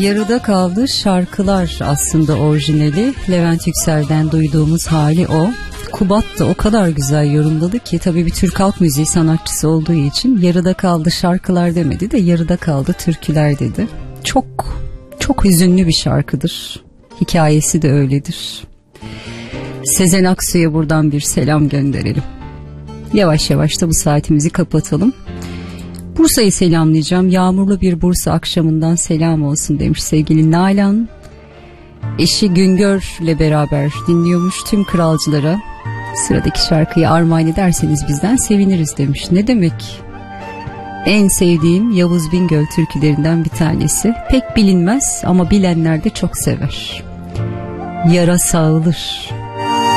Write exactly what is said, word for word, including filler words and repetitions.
Yarıda kaldı şarkılar aslında orijinali. Levent Yüksel'den duyduğumuz hali o. Kubat da o kadar güzel yorumladı ki, tabii bir Türk halk müziği sanatçısı olduğu için yarıda kaldı şarkılar demedi de yarıda kaldı türküler dedi. Çok çok hüzünlü bir şarkıdır. Hikayesi de öyledir. Sezen Aksu'ya buradan bir selam gönderelim. Yavaş yavaş da bu saatimizi kapatalım. Bursa'yı selamlayacağım. Yağmurlu bir Bursa akşamından selam olsun demiş sevgili Nalan. Eşi Güngör'le beraber dinliyormuş tüm kralcılara. Sıradaki şarkıyı armağan ederseniz bizden seviniriz demiş. Ne demek? En sevdiğim Yavuz Bingöl türkülerinden bir tanesi. Pek bilinmez ama bilenler de çok sever. Yara sağılır.